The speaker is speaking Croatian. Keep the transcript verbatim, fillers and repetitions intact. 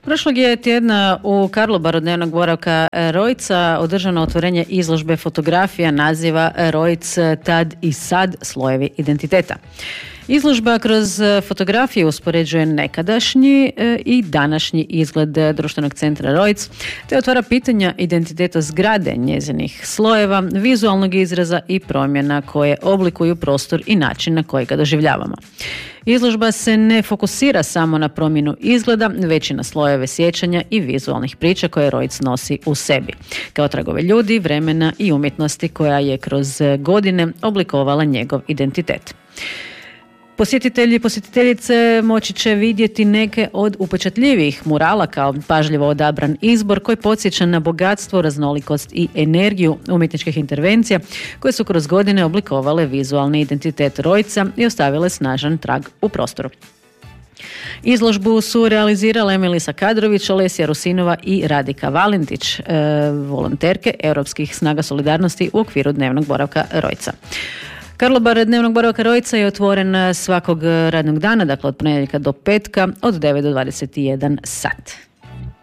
Prošlog je tjedna u Karlobaru dnevnog boravka Rojca održano otvorenje izložbe fotografija naziva Rojc tad i sad slojevi identiteta. Izložba kroz fotografije uspoređuje nekadašnji i današnji izgled društvenog centra Rojc, te otvara pitanja identiteta zgrade, njezinih slojeva, vizualnog izraza i promjena koje oblikuju prostor i način na koji ga doživljavamo. Izložba se ne fokusira samo na promjenu izgleda, već i na slojeve sjećanja i vizualnih priča koje Rojc nosi u sebi, kao tragove ljudi, vremena i umjetnosti koja je kroz godine oblikovala njegov identitet. Posjetitelji i posjetiteljice moći će vidjeti neke od upečatljivijih murala kao pažljivo odabran izbor koji podsjeća na bogatstvo, raznolikost i energiju umjetničkih intervencija koje su kroz godine oblikovale vizualni identitet Rojca i ostavile snažan trag u prostoru. Izložbu su realizirale Melisa Kadrović, Olesja Rusinova i Radika Valentić, e, volonterke Europskih snaga solidarnosti u okviru dnevnog boravka Rojca. Karlobar dnevnog boravka Rojca je otvoren svakog radnog dana, dakle od ponedjeljka do petka, od devet do dvadeset jedan sat.